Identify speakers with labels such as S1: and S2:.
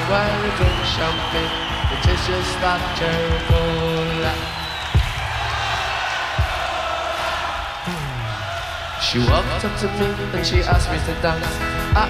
S1: while we drink champagne. It tastes just like cherry cola. She walked up to me and she asked me to dance.